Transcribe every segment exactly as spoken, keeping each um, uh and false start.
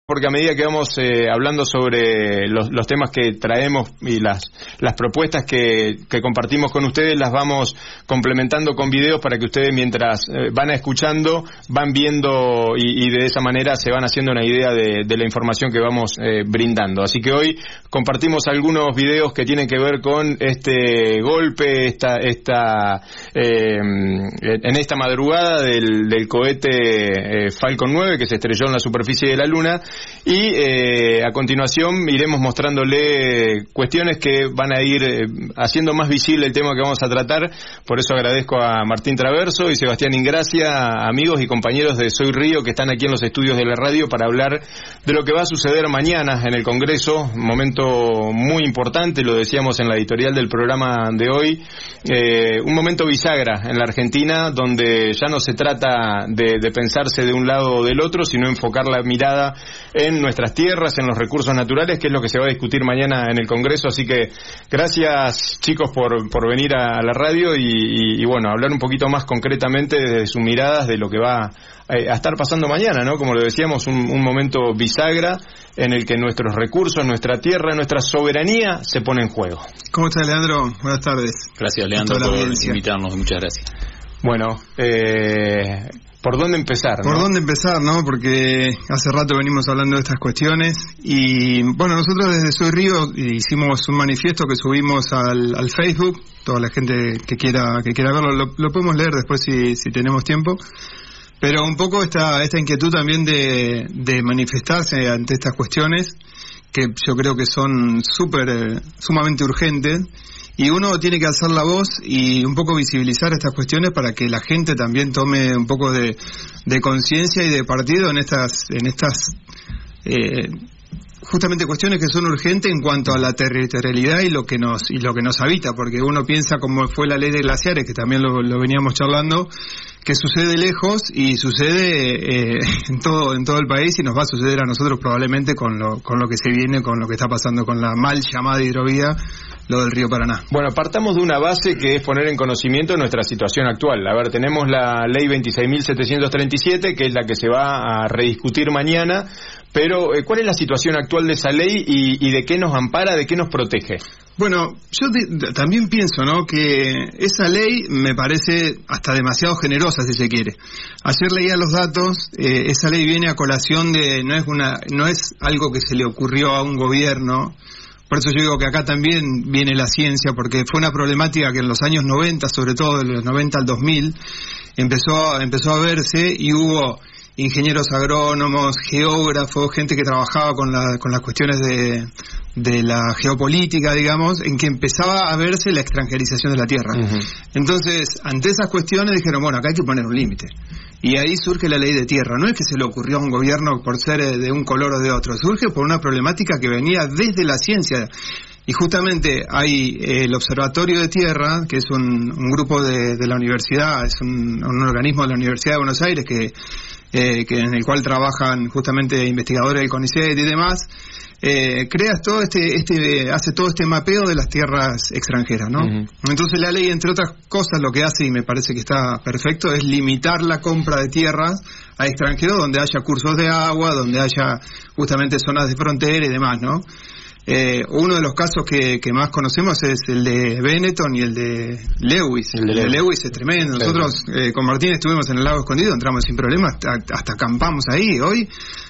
porque a medida que vamos eh, hablando sobre los, los temas que traemos y las las propuestas que, que compartimos con ustedes, las vamos complementando con videos para que ustedes, mientras eh, van escuchando, van viendo y, y de esa manera se van haciendo una idea de, de la información que vamos eh, brindando. Así que hoy compartimos algunos videos que tienen que ver con este golpe, esta esta eh, en esta madrugada del, del cohete eh, Falcon nueve que se estrelló en la superficie de la Luna. Y eh, a continuación iremos mostrándole cuestiones que van a ir eh, haciendo más visible el tema que vamos a tratar. Por eso agradezco a Martín Traverso y Sebastián Ingracia, amigos y compañeros de Soy Río, que están aquí en los estudios de la radio para hablar de lo que va a suceder mañana en el Congreso. Un momento muy importante, lo decíamos en la editorial del programa de hoy, eh, un momento bisagra en la Argentina, donde ya no se trata de, de pensarse de un lado o del otro, sino enfocar la mirada en nuestras tierras, en los recursos naturales, que es lo que se va a discutir mañana en el Congreso. Así que gracias, chicos, por, por venir a la radio y, y, y bueno, hablar un poquito más concretamente desde sus miradas de lo que va a, a estar pasando mañana, ¿no? Como lo decíamos, un, un momento bisagra en el que nuestros recursos, nuestra tierra, nuestra soberanía se pone en juego. ¿Cómo estás, Leandro? Buenas tardes. Gracias, Leandro, por invitarnos. Muchas gracias. Bueno, eh... ¿por dónde empezar? ¿no? ¿Por dónde empezar, no? Porque hace rato venimos hablando de estas cuestiones y, bueno, nosotros desde Soy Río hicimos un manifiesto que subimos al, al Facebook. Toda la gente que quiera que quiera verlo lo, lo podemos leer después si, si tenemos tiempo. Pero un poco esta esta inquietud también de, de manifestarse ante estas cuestiones que yo creo que son súper, eh, sumamente urgentes. Y uno tiene que alzar la voz y un poco visibilizar estas cuestiones para que la gente también tome un poco de, de conciencia y de partido en estas, en estas eh, justamente cuestiones que son urgentes en cuanto a la territorialidad y lo que nos y lo que nos habita, porque uno piensa como fue la ley de glaciares, que también lo, lo veníamos charlando, que sucede lejos y sucede eh, en todo en todo el país y nos va a suceder a nosotros probablemente con lo con lo que se viene, con lo que está pasando con la mal llamada hidrovía, lo del río Paraná. Bueno, partamos de una base que es poner en conocimiento nuestra situación actual. A ver, tenemos la ley veintiséis mil setecientos treinta y siete, que es la que se va a rediscutir mañana, pero eh, ¿cuál es la situación actual de esa ley y, y de qué nos ampara, de qué nos protege? Bueno, yo te, también pienso, ¿no?, que esa ley me parece hasta demasiado generosa, si se quiere. Ayer leía los datos, eh, esa ley viene a colación de, no es una, no es algo que se le ocurrió a un gobierno. Por eso yo digo que acá también viene la ciencia, porque fue una problemática que en los años noventa, sobre todo de los noventa al dos mil, empezó, empezó a verse y hubo ingenieros agrónomos, geógrafos, gente que trabajaba con, la, con las cuestiones de, de la geopolítica, digamos, en que empezaba a verse la extranjerización de la tierra. Uh-huh. Entonces, ante esas cuestiones dijeron, bueno, acá hay que poner un límite. Y ahí surge la ley de tierra. No es que se le ocurrió a un gobierno por ser de un color o de otro, surge por una problemática que venía desde la ciencia. Y justamente hay eh, el Observatorio de Tierra, que es un, un grupo de, de la universidad, es un, un organismo de la Universidad de Buenos Aires que, eh, que en el cual trabajan justamente investigadores del CONICET y demás. Eh, creas todo este, este, hace todo este mapeo de las tierras extranjeras, ¿no? Uh-huh. Entonces la ley, entre otras cosas, lo que hace, y me parece que está perfecto, es limitar la compra de tierras a extranjeros donde haya cursos de agua, donde haya justamente zonas de frontera y demás, ¿no? Eh, uno de los casos que, que más conocemos es el de Benetton y el de Lewis. El de, el de Lewis es tremendo. Nosotros eh, con Martín estuvimos en el lago escondido, entramos sin problema, hasta, hasta acampamos ahí. Hoy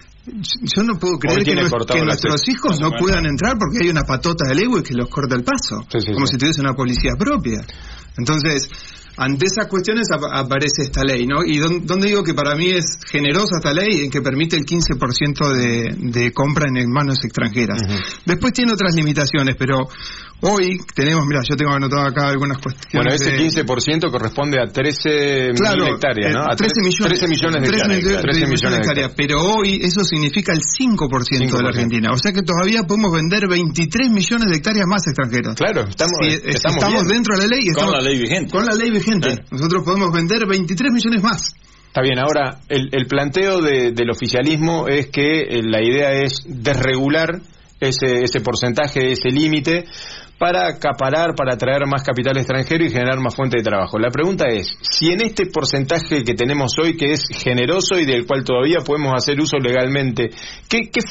yo no puedo creer que, no, que nuestros hijos no puedan entrar porque hay una patota de Lewis que los corta el paso, sí, sí, como sí. si tuviese una policía propia. Entonces, ante esas cuestiones ap- aparece esta ley, ¿no? Y don, donde digo que para mí es generosa esta ley, en que permite el quince por ciento de, de compra en manos extranjeras. Uh-huh. Después tiene otras limitaciones, pero hoy tenemos, mira, yo tengo anotado acá algunas cuestiones. Bueno, ese quince por ciento corresponde a trece claro, mil hectáreas, ¿no? A trece millones, trece millones de hectáreas. trece millones de hectáreas, pero hoy eso significa el cinco por ciento cinco por ciento de la Argentina. O sea que todavía podemos vender veintitrés millones de hectáreas más extranjeras. Claro, estamos, si, estamos, estamos dentro de la ley. Con estamos, la ley vigente. Con la ley vigente. Claro. Nosotros podemos vender veintitrés millones más. Está bien, ahora el, el planteo de, del oficialismo es que eh, la idea es desregular ese, ese porcentaje, ese límite, para acaparar, para atraer más capital extranjero y generar más fuente de trabajo. La pregunta es, si en este porcentaje que tenemos hoy, que es generoso y del cual todavía podemos hacer uso legalmente, ¿qué, qué